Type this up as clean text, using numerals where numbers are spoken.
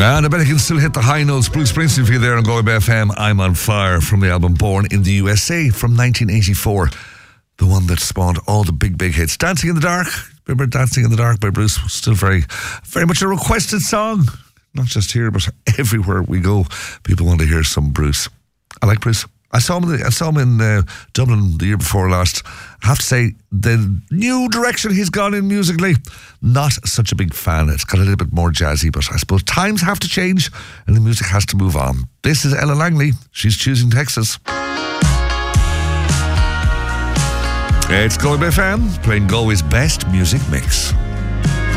And I bet I can still hit the high notes. Bruce Springsteen for you there on Galway FM. I'm on Fire, from the album Born in the USA from 1984. The one that spawned all the big hits. Dancing in the Dark. Remember Dancing in the Dark by Bruce? Still very much a requested song. Not just here, but everywhere we go, people want to hear some Bruce. I like Bruce. I saw him in Dublin the year before last. I have to say, the new direction he's gone in musically, not such a big fan. It's got a little bit more jazzy, but I suppose times have to change and the music has to move on. This is Ella Langley. She's choosing Texas. It's Galway FM, playing Galway's best music mix.